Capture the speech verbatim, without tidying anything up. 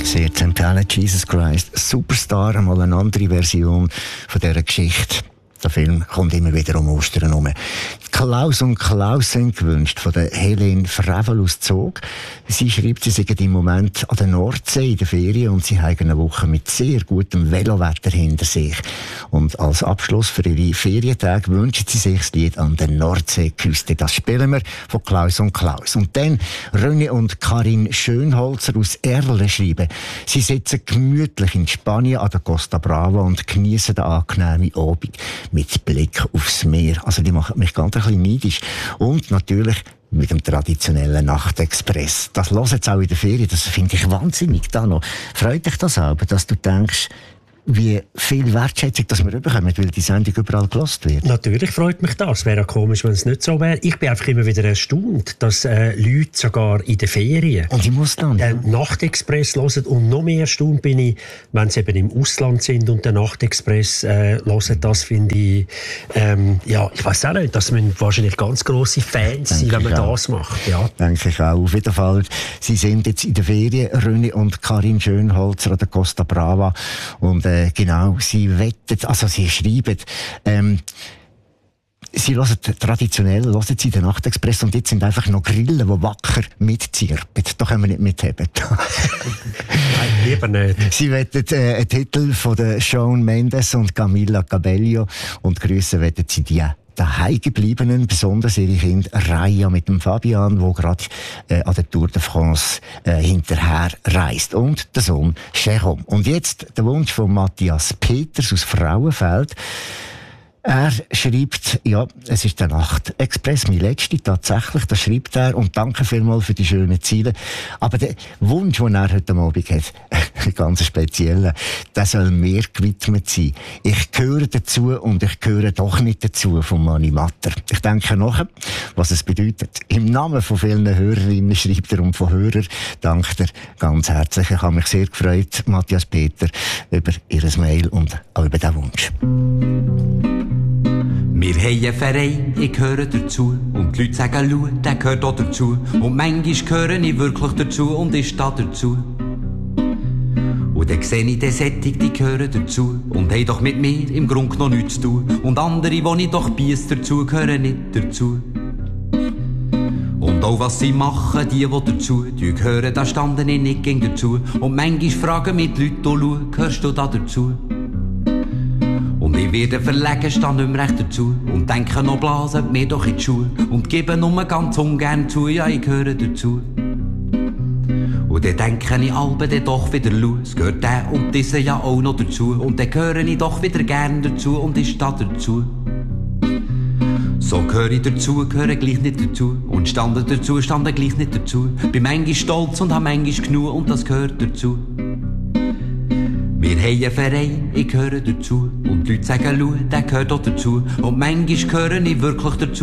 Sehr zu empfehlen, Jesus Christ Superstar, einmal eine andere Version von dieser Geschichte. Der Film kommt immer wieder um Ostern herum. Klaus und Klaus sind gewünscht von der Helene Frevel aus Zog. Sie schreibt, sie seien im Moment an der Nordsee in der Ferien und sie haben eine Woche mit sehr gutem Velowetter hinter sich. Und als Abschluss für ihre Ferientage wünschen sie sich das Lied an der Nordseeküste. Das spielen wir von Klaus und Klaus. Und dann René und Karin Schönholzer aus Erlen schreiben. Sie sitzen gemütlich in Spanien an der Costa Brava und genießen den angenehmen Abend mit Blick aufs Meer. Also die machen mich ganz ein bisschen neidisch. Und natürlich mit dem traditionellen Nachtexpress. Das hören sie auch in der Ferien. Das finde ich wahnsinnig. Da noch. Freut dich das auch, dass du denkst, wie viel Wertschätzung dass wir bekommen, weil die Sendung überall gelost wird? Natürlich freut mich das. Es wäre auch komisch, wenn es nicht so wäre. Ich bin einfach immer wieder erstaunt, dass äh, Leute sogar in den Ferien und im Ausland den ja. Nachtexpress hören. Und noch mehr erstaunt bin ich, wenn sie eben im Ausland sind und den Nachtexpress äh, hören. Das finde ich, ähm, ja, ich weiß auch nicht, das müssen wahrscheinlich ganz grosse Fans sein, wenn man das macht. Ja. Denke ich auch. Auf jeden Fall, sie sind jetzt in der Ferien, René und Karin Schönholzer an der Costa Brava. Und äh, genau, sie wettet, also sie schreiben, ähm, sie hören traditionell, hören sie den Nachtexpress und jetzt sind einfach noch Grillen, die wacker mitzirpen. Da können wir nicht mitheben. Nein, lieber nicht. Sie wettet äh, einen Titel von der Shawn Mendes und Camila Cabello und grüssen wettet sie die daheim gebliebenen, besonders ihre Kinder Raya mit dem Fabian, der gerade äh, an der Tour de France äh, hinterher reist. Und der Sohn Jérôme. Und jetzt der Wunsch von Matthias Peters aus Frauenfeld. Er schreibt, ja, es ist der Nachtexpress, mein letzter tatsächlich, das schreibt er, und danke vielmals für die schönen Ziele. Aber der Wunsch, den er heute Abend hat, ein ganz spezieller, der soll mir gewidmet sein. Ich gehöre dazu und ich gehöre doch nicht dazu von Mani Matter. Ich denke nachher, was es bedeutet. Im Namen von vielen Hörerinnen schreibt er und von Hörern dankt er ganz herzlich. Ich habe mich sehr gefreut, Matthias Peter, über Ihr Mail und auch über den Wunsch. Wir haben einen Verein, ich gehöre dazu. Und die Leute sagen, schau, der gehört auch dazu. Und manchmal gehöre ich wirklich dazu und ich stehe dazu. Und dann sehe ich den Sättig, die gehören dazu. Und haben doch mit mir im Grunde noch nichts zu tun. Und andere, die ich doch biess dazu, gehören nicht dazu. Und auch was sie machen, die, die dazu die gehören, da standen ich nicht gegen dazu. Und manchmal fragen mich die Leute, oh, schau, gehörst du da dazu? Und ich werde verlegen, stehe nicht mehr recht dazu. Und denke noch blasen, mir doch in die Schuhe. Und gebe nur ganz ungern zu, ja, ich gehöre dazu. Und dann denke ich albe dann doch wieder, schau, es gehört der und diese ja auch noch dazu. Und dann gehöre ich doch wieder gern dazu und ich stehe dazu. So gehöre ich dazu, gehöre gleich nicht dazu. Und stande dazu, stande gleich nicht dazu. Bin manchmal stolz und hab manchmal genug und das gehört dazu. Wir haben einen Verein, ich gehöre dazu. Und die Leute sagen, schau, der gehört auch dazu. Und manchmal gehöre ich wirklich dazu.